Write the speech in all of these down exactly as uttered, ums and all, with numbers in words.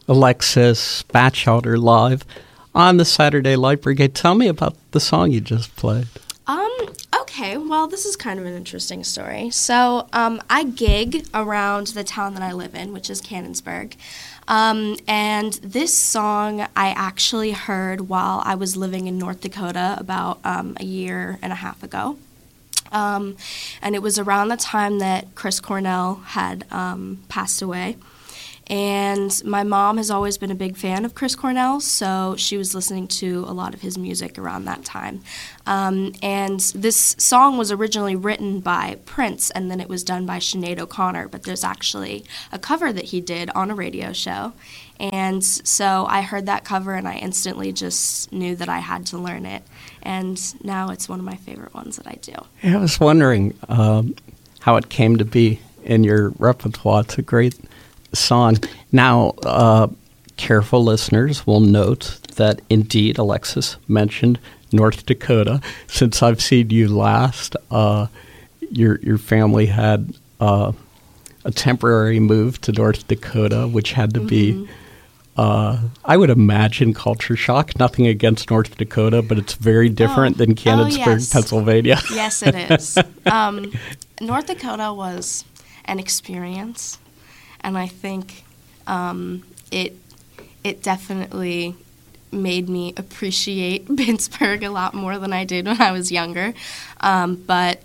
Alexis Batchelder live on the Saturday Light Brigade. Tell me about the song you just played. Um, okay, well, this is kind of an interesting story. So, um, I gig around the town that I live in, which is Canonsburg. Um, and this song I actually heard while I was living in North Dakota about um, a year and a half ago. Um, and it was around the time that Chris Cornell had um, passed away. And my mom has always been a big fan of Chris Cornell, so she was listening to a lot of his music around that time. Um, and this song was originally written by Prince, and then it was done by Sinead O'Connor, but there's actually a cover that he did on a radio show. And so I heard that cover, and I instantly just knew that I had to learn it. And now it's one of my favorite ones that I do. Yeah, I was wondering um, how it came to be in your repertoire. It's a great song. Now, uh, careful listeners will note that indeed Alexis mentioned North Dakota. Since I've seen you last, uh, your your family had uh, a temporary move to North Dakota, which had to mm-hmm. be, uh, I would imagine, culture shock. Nothing against North Dakota, but it's very different oh. than Canonsburg, oh, yes. Pennsylvania. Yes, it is. um, North Dakota was an experience. And I think um, it it definitely made me appreciate Pittsburgh a lot more than I did when I was younger. Um, but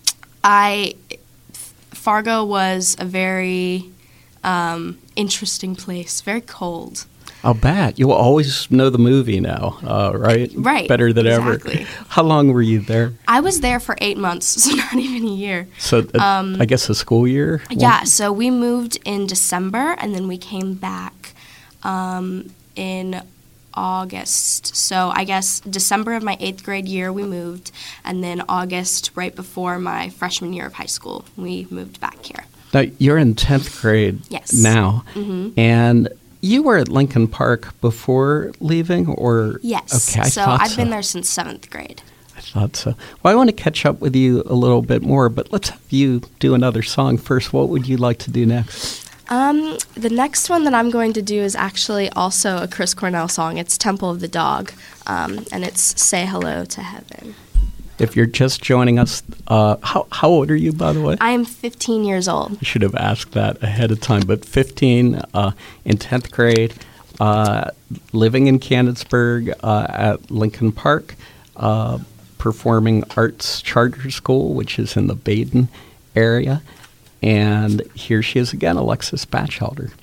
I Fargo was a very um, interesting place, very cold. I'll bet. You'll always know the movie now, uh, right? Right. Better than exactly. ever. How long were you there? I was there for eight months, so not even a year. So uh, um, I guess a school year? Yeah, so we moved in December, and then we came back um, in August. So I guess December of my eighth grade year we moved, and then August, right before my freshman year of high school, we moved back here. Now, you're in tenth grade yes. now, mm-hmm. and you were at Lincoln Park before leaving, or? Yes. Okay, I so thought I've so. been there since seventh grade. I thought so. Well, I want to catch up with you a little bit more, but let's have you do another song first. What would you like to do next? Um, the next one that I'm going to do is actually also a Chris Cornell song. It's Temple of the Dog, um, and it's Say Hello to Heaven. If you're just joining us, uh, how how old are you, by the way? I am fifteen years old. I should have asked that ahead of time, but fifteen, uh, in tenth grade, uh, living in Canonsburg uh, at Lincoln Park, uh, performing arts charter school, which is in the Baden area. And here she is again, Alexis Batchelder.